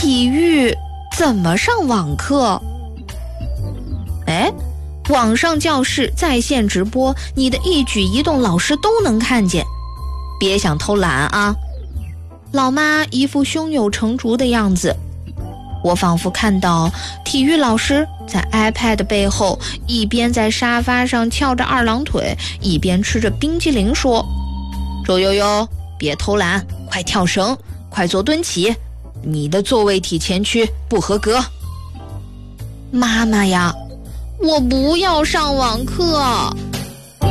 体育怎么上网课？网上教室在线直播，你的一举一动老师都能看见，别想偷懒啊！老妈一副胸有成竹的样子，我仿佛看到体育老师在 iPad 背后一边在沙发上翘着二郎腿，一边吃着冰淇淋说：周悠悠，别偷懒，快跳绳，快做蹲起，你的坐位体前屈不合格。妈妈呀，我不要上网课。